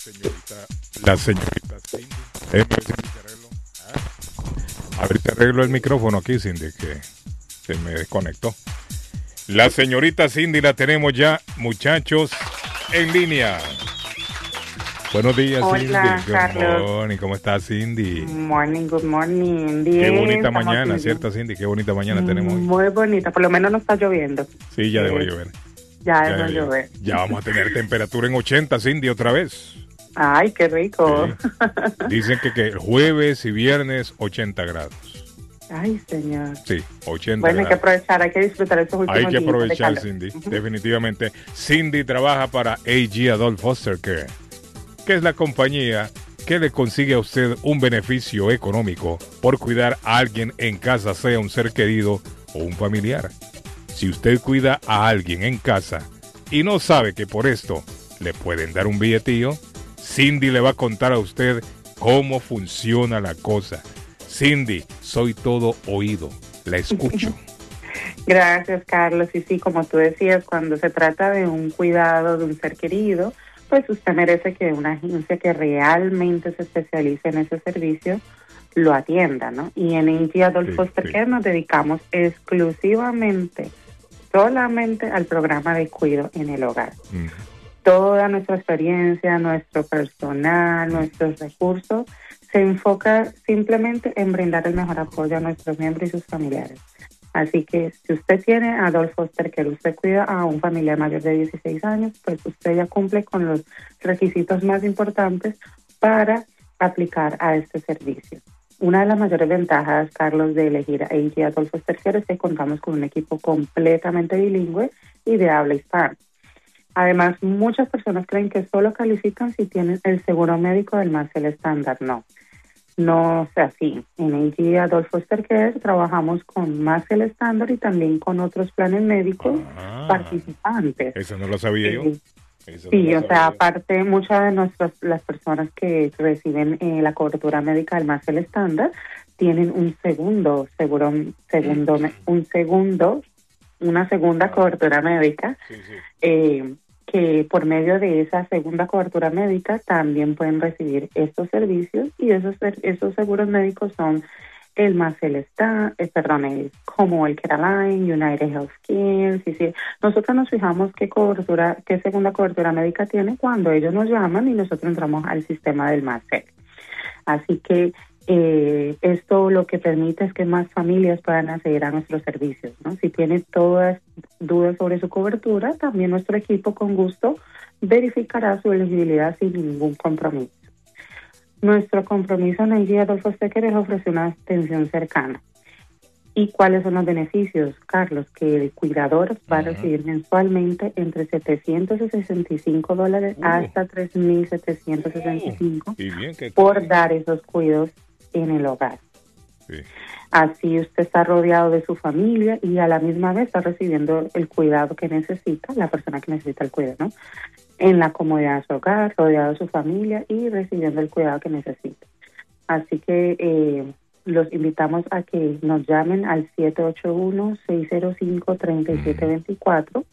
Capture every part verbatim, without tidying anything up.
señorita, la señorita Cindy. Déjame ver si te arreglo. Ah. A ver si arreglo el micrófono aquí, Cindy, que se me desconectó. La señorita Cindy la tenemos ya, muchachos, en línea. Buenos días, Hola, Cindy. Carlos. Good morning. ¿Cómo estás, Cindy? Morning, good morning. Bien, Qué bonita estamos mañana, bien. ¿cierto, Cindy? Qué bonita mañana tenemos hoy. Muy bonita, por lo menos no está lloviendo. Sí, ya Eh, dejó de llover. Ya Ya, dejó de ya, llover. ya vamos a tener temperatura en ochenta, Cindy, otra vez. Ay, qué rico. Sí. Dicen que, que jueves y viernes ochenta grados. Ay, señor. Sí, ochenta Bueno, hay que grados. aprovechar, hay que disfrutar estos últimos Hay que días de aprovechar, calor. Cindy, Ujú. definitivamente. Cindy trabaja para A G Adult Foster Care, que es la compañía que le consigue a usted un beneficio económico por cuidar a alguien en casa, sea un ser querido o un familiar. Si usted cuida a alguien en casa y no sabe que por esto le pueden dar un billetillo, Cindy le va a contar a usted cómo funciona la cosa. Cindy, soy todo oído, la escucho. Gracias, Carlos. Y sí, como tú decías, cuando se trata de un cuidado de un ser querido, pues usted merece que una agencia que realmente se especialice en ese servicio lo atienda, ¿no? Y en A G Adult Sí, Foster sí. Care nos dedicamos exclusivamente, solamente al programa de cuidado en el hogar. Mm. Toda nuestra experiencia, nuestro personal, nuestros recursos, se enfoca simplemente en brindar el mejor apoyo a nuestros miembros y sus familiares. Así que si usted tiene a Adult Foster Care, usted cuida a un familiar mayor de dieciséis años, pues usted ya cumple con los requisitos más importantes para aplicar a este servicio. Una de las mayores ventajas, Carlos, de elegir a A G Adult Foster Care es que contamos con un equipo completamente bilingüe y de habla hispana. Además, muchas personas creen que solo califican si tienen el seguro médico del Marcel estándar. No, no es así. En A G Adult Foster Care trabajamos con Marcel estándar y también con otros planes médicos Ah, participantes. eso no lo sabía yo. Eh, Eso no Sí, lo o sea, sabía yo. aparte, muchas de nuestras las personas que reciben eh, la cobertura médica del Marcel estándar tienen un segundo seguro, segundo, un segundo, una segunda cobertura médica. Sí, sí. Eh, que por medio de esa segunda cobertura médica también pueden recibir estos servicios y esos esos seguros médicos son el Marcel está, eh, perdón, el como el Caroline, United Healthcare. Sí, sí. Nosotros nos fijamos qué cobertura, qué segunda cobertura médica tiene cuando ellos nos llaman y nosotros entramos al sistema del Marcel. Así que eh, esto lo que permite es que más familias puedan acceder a nuestros servicios, ¿no? Si tienen todas dudas sobre su cobertura, también nuestro equipo con gusto verificará su elegibilidad sin ningún compromiso. Nuestro compromiso en A G Adult Foster Care es ofrecer una atención cercana. ¿Y cuáles son los beneficios, Carlos? Que el cuidador va a recibir mensualmente entre setecientos sesenta y cinco dólares Uh. hasta tres mil setecientos sesenta y cinco Y bien que por dar esos cuidados en el hogar. Sí. Así usted está rodeado de su familia y a la misma vez está recibiendo el cuidado que necesita, la persona que necesita el cuidado, ¿no? En la comodidad de su hogar, rodeado de su familia y recibiendo el cuidado que necesita. Así que eh, los invitamos a que nos llamen al siete ocho uno, seis cero cinco, tres siete dos cuatro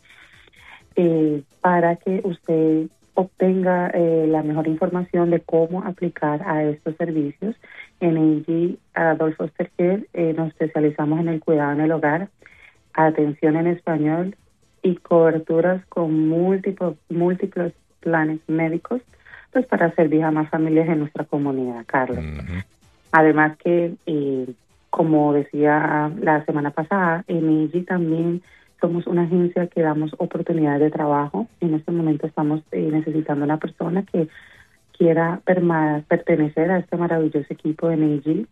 eh, para que usted obtenga eh, la mejor información de cómo aplicar a estos servicios. En A G Adult Foster Care eh, nos especializamos en el cuidado en el hogar, atención en español y coberturas con múltiples, múltiples planes médicos, pues para servir a más familias en nuestra comunidad, Carlos. Ujú. Además que, eh, como decía la semana pasada, en A G también somos una agencia que damos oportunidades de trabajo. En este momento estamos eh, necesitando una persona que quiera perma- pertenecer a este maravilloso equipo en A G,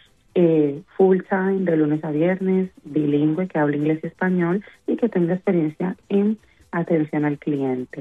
eh, full time, de lunes a viernes, bilingüe, que hable inglés y español y que tenga experiencia en atención al cliente.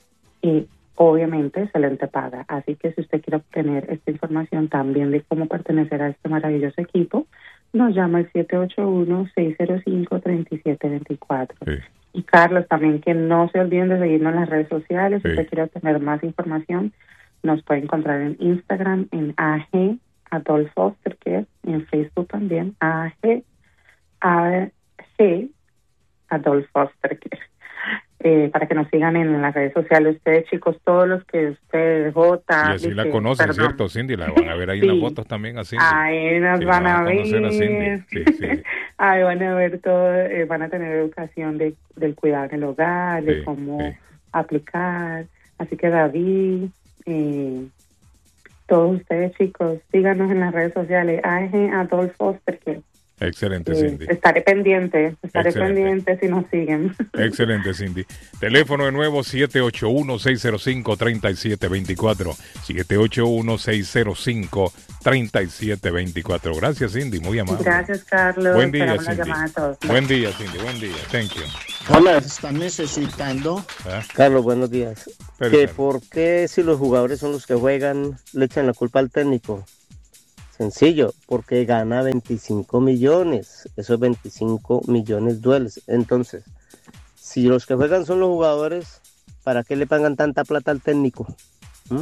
Y obviamente excelente paga. Así que si usted quiere obtener esta información también de cómo pertenecer a este maravilloso equipo, nos llama al siete ocho uno, seis cero cinco, tres siete dos cuatro. Sí. Y Carlos, también que no se olviden de seguirnos en las redes sociales. Si Sí. usted quiere obtener más información, nos puede encontrar en Instagram, en A G Adult Foster Care, en Facebook también, A G, A G Adult Foster Care. eh, para que nos sigan en las redes sociales. Ustedes, chicos, todos los que ustedes, J. Y así la dice, conocen, perdón. ¿cierto, Cindy? La van a ver ahí Sí. en las fotos también a Cindy. Ahí nos Sí, van la a van a conocer a Cindy. ver. Sí, sí. Ahí van a ver todo, eh, van a tener educación de, del cuidado en el hogar, de Sí, cómo sí. aplicar. Así que David, eh, todos ustedes, chicos, síganos en las redes sociales. A G Adolf Foster Care. Excelente, Eh, Cindy. estaré pendiente, estaré Excelente. pendiente si nos siguen. Excelente, Cindy. Teléfono de nuevo siete ocho uno, seis cero cinco, tres siete dos cuatro. siete ocho uno, seis cero cinco, tres siete dos cuatro. Gracias, Cindy. Muy amable. Gracias, Carlos. Buen día, Esperamos la Cindy. llamada a todos. Buen día, Cindy. Buen día. Thank you. Hola, están necesitando. ¿Ah? Carlos, buenos días. Pero, ¿Que Carlos. ¿Por qué si los jugadores son los que juegan le echan la culpa al técnico? Sencillo, porque gana veinticinco millones. Esos veinticinco millones dueles. Entonces, si los que juegan son los jugadores, ¿para qué le pagan tanta plata al técnico? ¿Mm?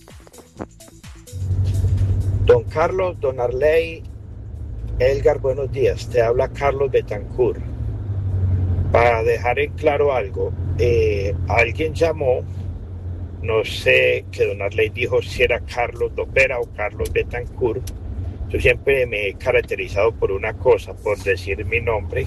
Don Carlos, don Arley, Elgar, buenos días. Te habla Carlos Betancourt. Para dejar en claro algo, eh, alguien llamó, no sé, que don Arley dijo si era Carlos Lopera o Carlos Betancourt. Yo siempre me he caracterizado por una cosa, por decir mi nombre,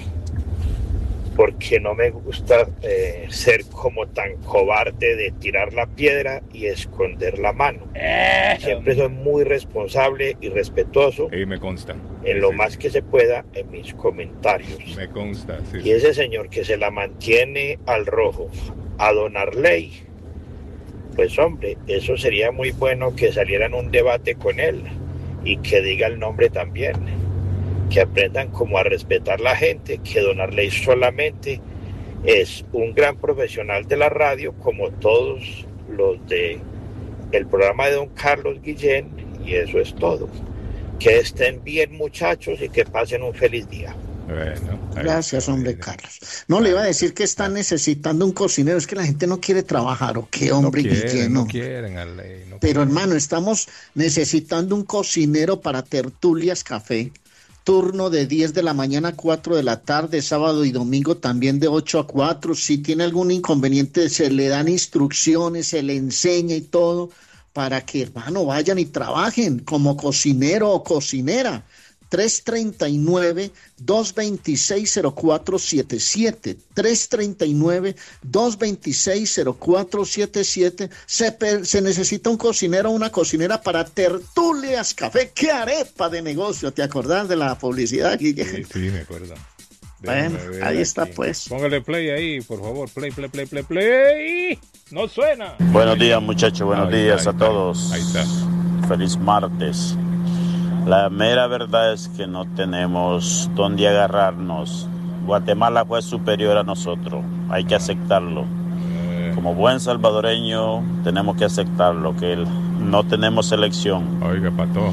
porque no me gusta eh, ser como tan cobarde de tirar la piedra y esconder la mano. Siempre soy muy responsable y respetuoso Y me consta. en lo Sí, más que se pueda en mis comentarios. Me consta, sí. Y ese señor que se la mantiene al rojo a don Arley, pues hombre, eso sería muy bueno que saliera en un debate con él y que diga el nombre también, que aprendan como a respetar la gente, que don Arley solamente es un gran profesional de la radio como todos los de el programa de don Carlos Guillén, y eso es todo. Que estén bien, muchachos, y que pasen un feliz día. Bueno, ahí Gracias, está. hombre, Carlos. No, le iba a decir que están necesitando un cocinero. Es que la gente no quiere trabajar, ¿o qué, hombre, no quieren, Guillén? no quieren, Arley, no Pero, quieren. hermano, estamos necesitando un cocinero para Tertulias Café. Turno de diez de la mañana a cuatro de la tarde, sábado y domingo también de ocho a cuatro. Si tiene algún inconveniente, se le dan instrucciones, se le enseña y todo para que, hermano, vayan y trabajen como cocinero o cocinera. tres tres nueve, dos dos seis, cero cuatro siete siete. tres tres nueve, dos dos seis, cero cuatro siete siete. Se, per, se necesita un cocinero o una cocinera para Tertulias Café. ¡Qué arepa de negocio! ¿Te acordás de la publicidad, Guille? Sí, sí, me acuerdo. Bueno, Déjame ver ahí aquí. está, pues. Póngale play ahí, por favor. Play, play, play, play, play. No suena. Buenos días, muchachos, buenos Ahí días está, a ahí está, todos. ahí está. Feliz martes. La mera verdad es que no tenemos dónde agarrarnos. Guatemala fue superior a nosotros, hay que aceptarlo. Como buen salvadoreño tenemos que aceptarlo, que el- no tenemos selección. Oiga, patojo.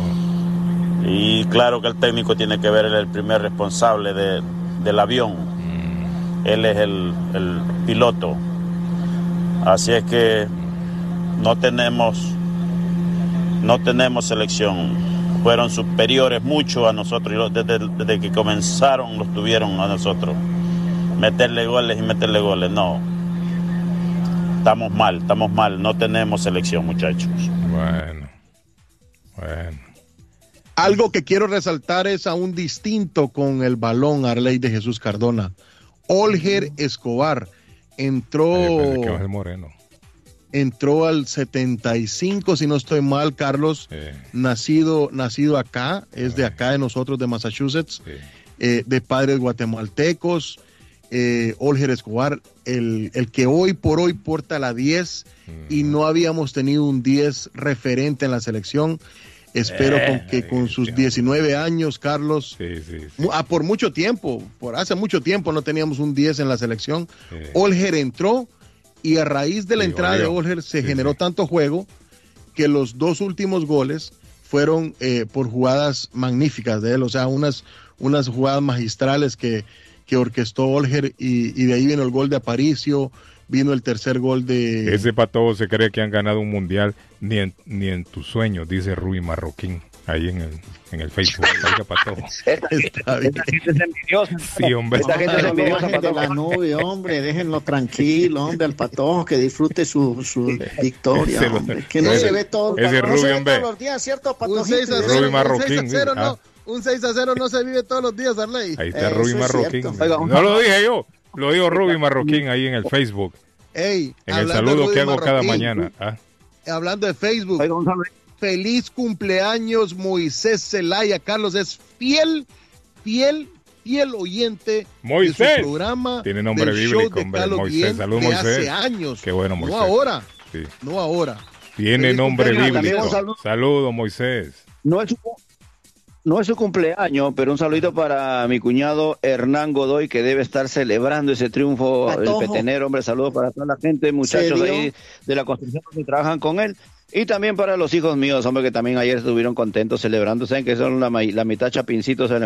Y claro que el técnico tiene que ver, él es el primer responsable de, del avión. Él es el, el piloto. Así es que no tenemos, no tenemos selección. Fueron superiores mucho a nosotros, y los- desde, desde que comenzaron los tuvieron a nosotros. Meterle goles y meterle goles, no. Estamos mal, estamos mal, no tenemos selección, muchachos. Bueno. Bueno. Algo que quiero resaltar es aún distinto con el balón, Arley de Jesús Cardona. Olger Escobar entró, Ay, yo pensé que iba a ser Moreno. entró al setenta y cinco, si no estoy mal, Carlos, Sí, nacido, nacido acá, es de acá de nosotros, de Massachusetts, sí. eh, de padres guatemaltecos. eh, Olger Escobar, el, el que hoy por hoy porta la diez, y no habíamos tenido un diez referente en la selección. Espero Eh, con que ay, con sus Dios. diecinueve años, Carlos, Sí, sí, sí. mu- ah, por mucho tiempo, por hace mucho tiempo no teníamos un diez en la selección. Sí. Olger entró, y a raíz de la Sí, entrada de goleó. Olger se Sí, generó sí. tanto juego que los dos últimos goles fueron eh, por jugadas magníficas de él, o sea, unas, unas jugadas magistrales que, que orquestó Olger, y, y de ahí vino el gol de Aparicio, vino el tercer gol de... Ese patojo se cree que han ganado un mundial ni en, ni en tus sueños, dice Rui Marroquín. Ahí en el, en el Facebook. Salga Patojo. Esta, esta gente es envidiosa. Sí, hombre. Esta gente es envidiosa. De la nube, hombre, déjenlo tranquilo, hombre, al Patojo, que disfrute su, su victoria, ese, hombre. Que no ese, se ve todo, ese no Rubio, se ve hombre. todos los días, ¿cierto, Patojo? Un seis a cero, Rubio Marroquín. Un seis a cero, sí. no, ah. un seis a cero no se vive todos los días, Arley. Ahí está Rubio Marroquín. Oiga, no lo dije yo, lo dijo Rubio Marroquín ahí en el Facebook. Ey, en el saludo que hago Marroquín, cada mañana. ¿Ah? Hablando de Facebook. Oiga, feliz cumpleaños Moisés Zelaya. Carlos es fiel, fiel, fiel oyente Moisés. de su programa. Tiene nombre bíblico, hombre. Moisés, saludos Moisés. Hace años. Qué bueno, Moisés. No ahora. Sí. No ahora. Tiene feliz nombre bíblico. Saludo. Saludos, Moisés. No es, su, no es su cumpleaños, pero un saludito para mi cuñado Hernán Godoy, que debe estar celebrando ese triunfo. Patojo. El petenero, hombre. Saludos para toda la gente, muchachos ahí de la construcción que trabajan con él. Y también para los hijos míos, hombre, que también ayer estuvieron contentos celebrando. Saben que son la, la mitad chapincitos.